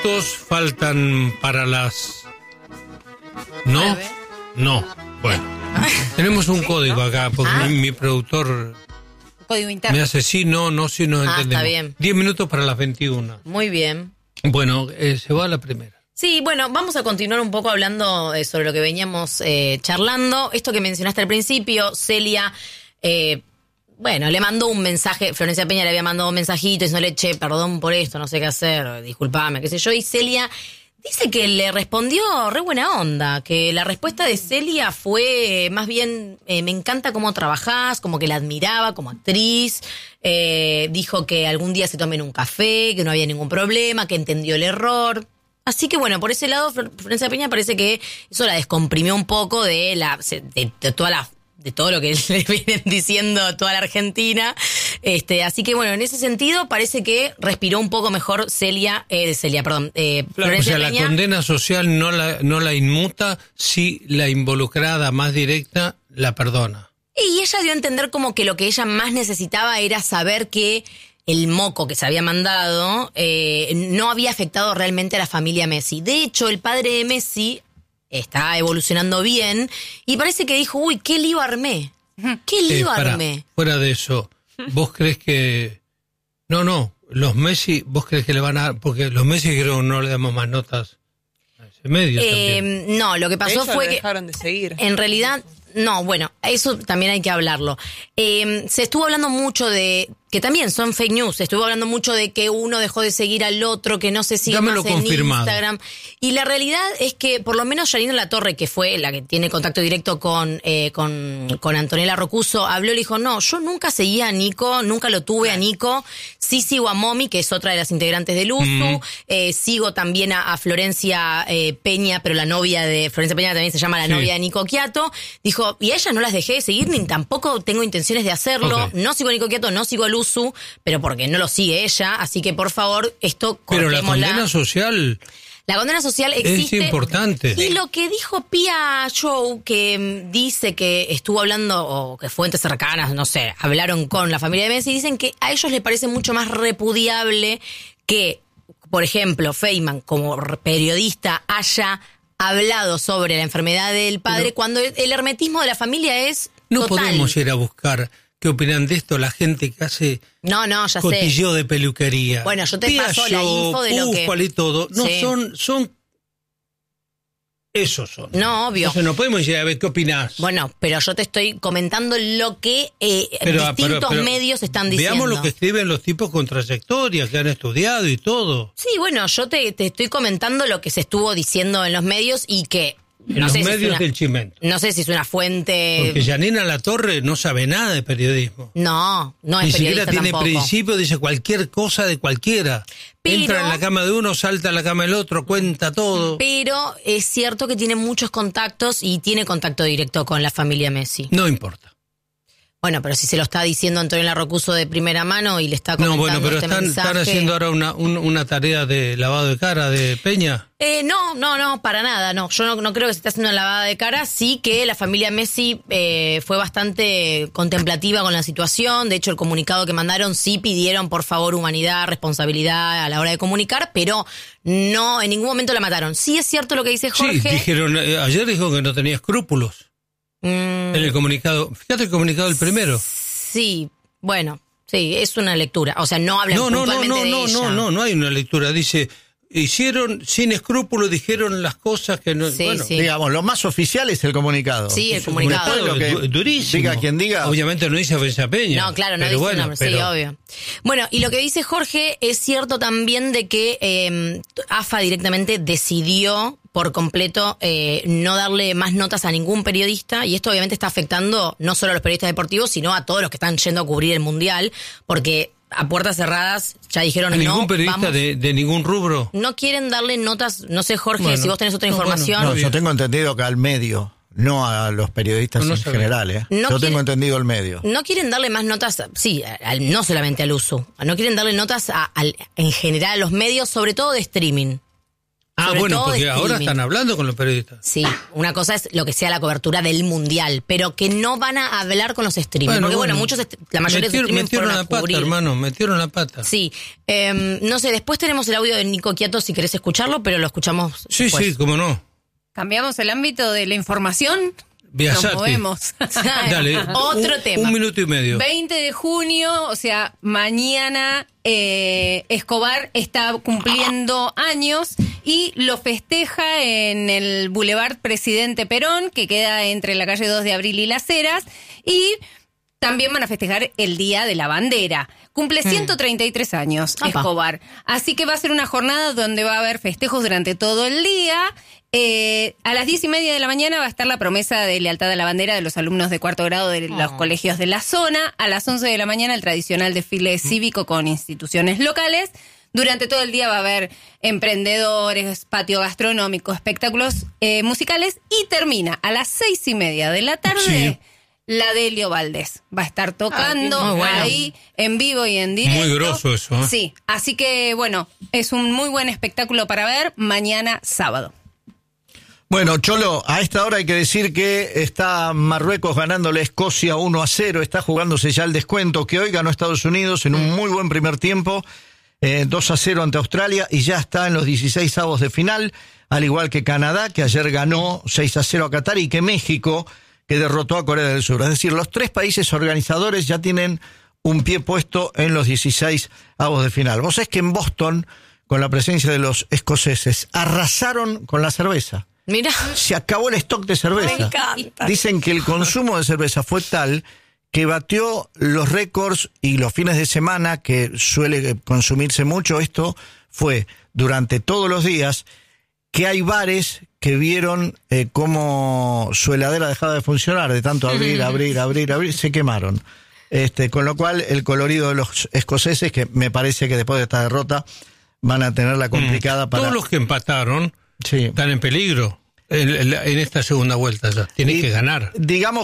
minutos faltan para las... ¿No? No. Bueno. Tenemos un código acá, porque mi productor... Código interno. Me hace sí, no entendemos. Está bien. 10 minutos para las 21. Muy bien. Bueno, se va a la primera. Sí, bueno, vamos a continuar un poco hablando sobre lo que veníamos charlando. Esto que mencionaste al principio, Celia... le mandó un mensaje, Florencia Peña le había mandado un mensajito diciéndole, che, perdón por esto, no sé qué hacer, disculpame, qué sé yo, y Celia dice que le respondió re buena onda, que la respuesta de Celia fue más bien, me encanta cómo trabajás, como que la admiraba como actriz, dijo que algún día se tomen un café, que no había ningún problema, que entendió el error. Así que bueno, por ese lado, Florencia Peña parece que eso la descomprimió un poco de todo lo que le vienen diciendo toda la Argentina. Así que bueno, en ese sentido parece que respiró un poco mejor Florencia Peña. La condena social no la inmuta si la involucrada más directa la perdona. Y ella dio a entender como que lo que ella más necesitaba era saber que el moco que se había mandado no había afectado realmente a la familia Messi. De hecho, el padre de Messi está evolucionando bien y parece que dijo, uy, qué lío armé. ¿Qué lío armé? Fuera de eso, ¿vos crees que... No, los Messi, ¿vos crees que le van a dar? Porque los Messi creo que no le damos más notas a ese medio también. No, lo que pasó fue que... dejaron de seguir. En realidad... No, bueno, eso también hay que hablarlo. Se estuvo hablando mucho de... Que también son fake news. Se estuvo hablando mucho de que uno dejó de seguir al otro, que no se sigue más en Instagram. Y la realidad es que, por lo menos, Yanina Latorre, que fue la que tiene contacto directo con Antonella Rocuso, habló y le dijo, no, yo nunca seguía a Nico, nunca lo tuve a Nico. Sí sigo a Momi, que es otra de las integrantes del USU. Sigo también a Florencia Peña, pero la novia de Florencia Peña también se llama la novia de Nico Quiato. Dijo, y a ellas no las dejé de seguir, ni tampoco tengo intenciones de hacerlo. Okay. No sigo a Nico Quiato, no sigo al USU, pero porque no lo sigue ella, así que por favor, esto cortémosla. Pero la condena social... La condena social existe. Es importante. Y lo que dijo Pia Show, que dice que estuvo hablando, o que fuentes cercanas, no sé, hablaron con la familia de Messi, dicen que a ellos les parece mucho más repudiable que, por ejemplo, Feynman, como periodista, haya hablado sobre la enfermedad del padre, cuando el hermetismo de la familia es no total. Podemos ir a buscar qué opinan de esto la gente que hace ya cotilleo sé. De peluquería. Bueno, yo te paso la info de lo que... y todo. No, sí. son esos son. No, obvio. Entonces no podemos ir a ver qué opinás. Bueno, pero yo te estoy comentando lo que distintos medios están diciendo. Veamos lo que escriben los tipos con trayectoria, que han estudiado y todo. Sí, bueno, yo te estoy comentando lo que se estuvo diciendo en los medios y que... En los medios del Chimento. No sé si es una fuente... Porque Yanina Latorre no sabe nada de periodismo. No es periodista. Ni siquiera tiene tampoco. Principio, dice cualquier cosa de cualquiera. Pero, entra en la cama de uno, salta a la cama del otro, cuenta todo. Pero es cierto que tiene muchos contactos y tiene contacto directo con la familia Messi. No importa. Bueno, pero si se lo está diciendo Antonella Rocuso de primera mano y le está comentando pero este están haciendo ahora una tarea de lavado de cara de Peña. No, para nada, no. Yo no creo que se esté haciendo una lavada de cara. Sí que la familia Messi fue bastante contemplativa con la situación. De hecho, el comunicado que mandaron sí pidieron, por favor, humanidad, responsabilidad a la hora de comunicar, pero no, en ningún momento la mataron. Sí es cierto lo que dice Jorge. Sí, dijeron, ayer dijo que no tenía escrúpulos. En el comunicado, fíjate el comunicado del primero. Sí, bueno, sí, es una lectura. O sea, no hablan puntualmente de ella. No hay una lectura. Dice, hicieron sin escrúpulos, dijeron las cosas que no... Sí, bueno, sí. Digamos, lo más oficial es el comunicado. Sí, el comunicado. Lo que durísimo. Diga quien diga. Obviamente no dice Florencia Peña. No, claro, no dice su nombre, sí, obvio. Bueno, y lo que dice Jorge es cierto también de que AFA directamente decidió por completo no darle más notas a ningún periodista, y esto obviamente está afectando no solo a los periodistas deportivos, sino a todos los que están yendo a cubrir el Mundial, porque a puertas cerradas ya dijeron ¿A no. ningún periodista de ningún rubro? No quieren darle notas, no sé, Jorge, si vos tenés otra información. No, yo tengo entendido que al medio, no a los periodistas en general, yo tengo entendido el medio. No quieren darle más notas, sí, no solamente al USU, no quieren darle notas en general a los medios, sobre todo de streaming. Bueno, porque ahora están hablando con los periodistas. Sí, una cosa es lo que sea la cobertura del Mundial, pero que no van a hablar con los streamers. Porque muchos, la mayoría de los streamers metieron la pata, hermano, metieron la pata. Sí, no sé, después tenemos el audio de Nico Quiato si querés escucharlo, pero lo escuchamos después. Sí, cómo no. Cambiamos el ámbito de la información. Viasati. Nos movemos. Dale, otro tema. 1 minuto y medio. 20 de junio, o sea, mañana Escobar está cumpliendo años y lo festeja en el Boulevard Presidente Perón, que queda entre la calle 2 de Abril y Las Heras, y también van a festejar el Día de la Bandera. Cumple 133 años Escobar. Así que va a ser una jornada donde va a haber festejos durante todo el día. A las 10:30 de la mañana va a estar la promesa de lealtad a la bandera de los alumnos de 4º grado de los colegios de la zona. A las 11 de la mañana el tradicional desfile cívico con instituciones locales. Durante todo el día va a haber emprendedores, patio gastronómico, espectáculos musicales y termina a las 6:30 de la tarde. La Delio Valdés va a estar tocando ahí en vivo y en directo. Muy groso eso, ¿eh? Sí, así que bueno, es un muy buen espectáculo para ver mañana sábado. Bueno, Cholo, a esta hora hay que decir que está Marruecos ganándole a Escocia 1-0, está jugándose ya el descuento, que hoy ganó Estados Unidos en un muy buen primer tiempo, 2-0 ante Australia, y ya está en los 16avos de final, al igual que Canadá, que ayer ganó 6-0 a Qatar, y que México, que derrotó a Corea del Sur. Es decir, los 3 países organizadores ya tienen un pie puesto en los 16avos de final. Vos sabés que en Boston, con la presencia de los escoceses, arrasaron con la cerveza. Mira. Se acabó el stock de cerveza. Me encanta. Dicen que el consumo de cerveza fue tal que batió los récords y los fines de semana, que suele consumirse mucho. Esto fue durante todos los días, que hay bares que vieron cómo su heladera dejaba de funcionar, de tanto abrir, se quemaron. Con lo cual, el colorido de los escoceses, que me parece que después de esta derrota van a tenerla complicada para... Todos los que empataron están en peligro en esta segunda vuelta ya. Tienen que ganar. Digamos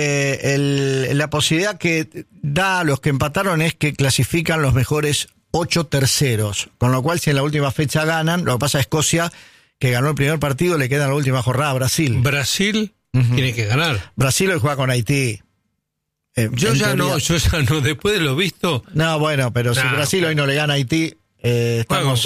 que la posibilidad que da a los que empataron es que clasifican los mejores 8 terceros. Con lo cual, si en la última fecha ganan, lo que pasa a Escocia, que ganó el primer partido, le queda la última jornada a Brasil. Brasil tiene que ganar. Brasil hoy juega con Haití. Yo ya no, después de lo visto... No, bueno, pero si Brasil hoy no le gana a Haití... estamos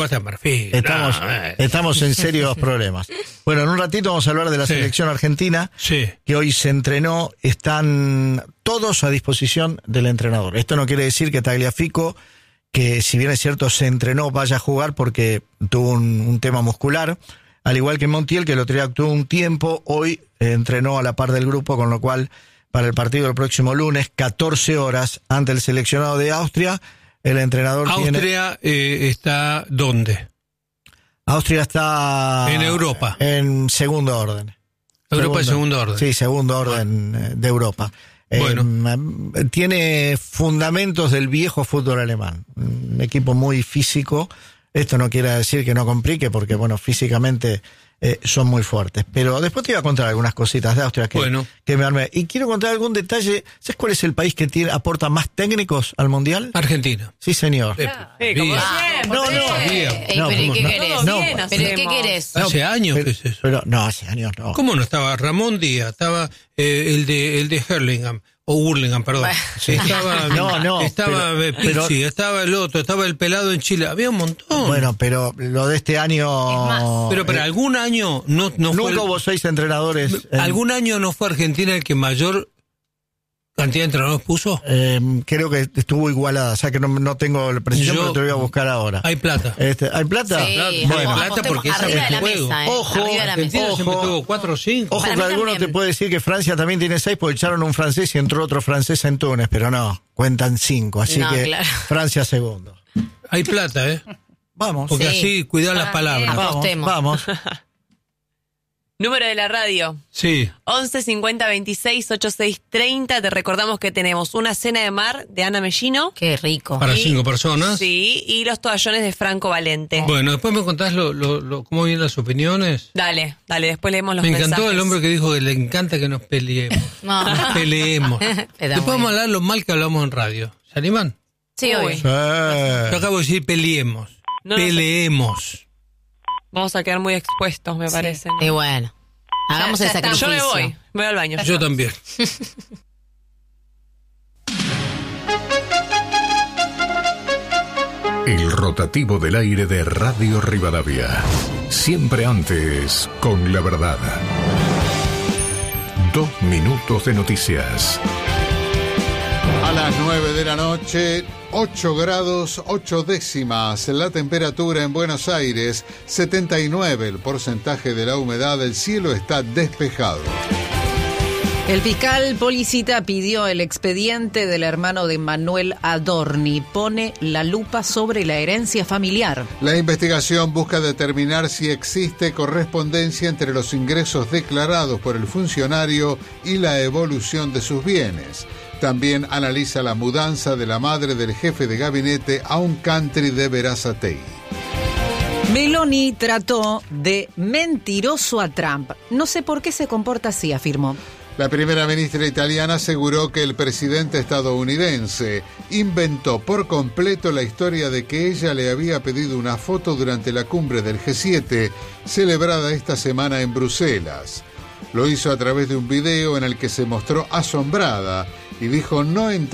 en serios problemas. Bueno, en un ratito vamos a hablar de la selección argentina, que hoy se entrenó. Están todos a disposición del entrenador. Esto no quiere decir que Tagliafico, que si bien es cierto se entrenó, vaya a jugar porque tuvo un tema muscular, al igual que Montiel, que el otro día actuó un tiempo, hoy entrenó a la par del grupo, con lo cual para el partido del próximo lunes, 14 horas, ante el seleccionado de Austria, el entrenador ¿Austria está dónde? Austria está... En Europa. En segundo orden. Europa es segundo orden. Sí, segundo orden de Europa. Bueno. Tiene fundamentos del viejo fútbol alemán. Un equipo muy físico. Esto no quiere decir que no complique, porque bueno, físicamente son muy fuertes. Pero después te iba a contar algunas cositas de Austria que me armé. Y quiero contar algún detalle. ¿Sabes cuál es el país que aporta más técnicos al Mundial? Argentina. Sí, señor. ¿Pero qué querés? Hace años que es eso. Pero no, hace años no. ¿Cómo no estaba Ramón Díaz? Estaba el de Hurlingham. O Hurlingham, perdón. Estaba Pizzi, estaba el otro, estaba el pelado en Chile. Había un montón. Bueno, pero lo de este año... Pero algún año no nunca fue... Nunca hubo 6 entrenadores. ¿Algún año no fue Argentina el que mayor cantidad de entrenadores puso? Creo que estuvo igualada. O sea que no tengo la precisión, pero te voy a buscar ahora. Hay plata. ¿Hay plata? Sí, bueno, plata porque es el juego. Ojo, Argentina siempre tuvo 4 o 5. Ojo, que alguno te puede decir que Francia también tiene 6 porque echaron un francés y entró otro francés en Túnez, pero no, cuentan 5. Así que claro. Francia segundo. Hay plata, Vamos. Porque así cuidar las palabras. Vamos. Número de la radio. Sí. 11 50 26 86 30. Te recordamos que tenemos una cena de mar de Ana Mellino. Qué rico. Para 5 personas. Sí, y los toallones de Franco Valente. Bueno, después me contás cómo vienen las opiniones. Dale, después leemos los mensajes. Me encantó el hombre que dijo que le encanta que nos peleemos. Nos peleemos. Después vamos a hablar lo mal que hablamos en radio. ¿Se animan? Sí, hoy. Yo acabo de decir peleemos. Peleemos. vamos a quedar muy expuestos, me parece. Y bueno, hagamos el sacrificio. Yo me voy al baño. Yo también. El rotativo del aire de Radio Rivadavia. Siempre antes, con la verdad. 2 minutos de noticias. A las 9 de la noche, 8 grados 8 décimas. La temperatura en Buenos Aires, 79 el porcentaje de la humedad. El cielo está despejado. El fiscal Policita pidió el expediente del hermano de Manuel Adorni. Pone la lupa sobre la herencia familiar. La investigación busca determinar si existe correspondencia entre los ingresos declarados por el funcionario y la evolución de sus bienes. También analiza la mudanza de la madre del jefe de gabinete a un country de Berazategui. Meloni trató de mentiroso a Trump. No sé por qué se comporta así, afirmó. La primera ministra italiana aseguró que el presidente estadounidense inventó por completo la historia de que ella le había pedido una foto durante la cumbre del G7, celebrada esta semana en Bruselas. Lo hizo a través de un video en el que se mostró asombrada y dijo no entender